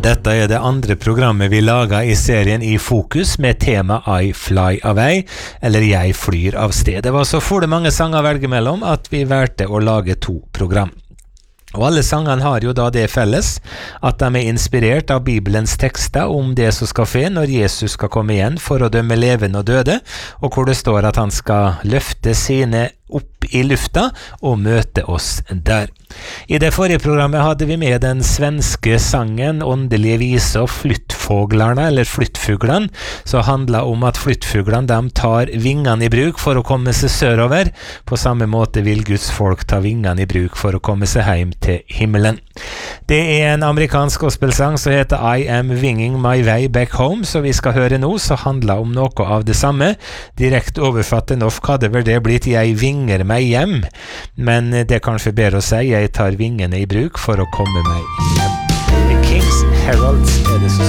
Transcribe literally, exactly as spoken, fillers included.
Dette er det andre programmet vi lager i serien I Fokus med tema I Fly Away, eller Jeg flyr av sted. Det var så for det mange sanger å velge mellom at vi valgte å lage to program. Og alle sangene har jo da det felles, at de er inspirert av Bibelens tekster om det som skal skje når Jesus skal komme igjen for å dømme levende og døde, og hvor det står at han skal løfte sine opp i lufta og møte oss der. I det forrige programmet hadde vi med den svenske sangen Åndelige vise og flyttfåglerne, eller flyttfuglene, som handler om at flyttfuglene de tar vingene i bruk for å komme seg sørover. På samme måte vil Guds folk ta vingene i bruk for å komme seg hjem til himmelen. Det er en amerikansk gospelsang som heter I Am Winging My Way Back Home, så vi skal høre nå, så handler om noe av det samme. Direkte overfatt til norsk hadde vel det blitt Jeg vinger meg hjem, men det er kanskje bedre å si Jeg tar vingene i bruk for å komme meg hjem. The King's Heralds er det så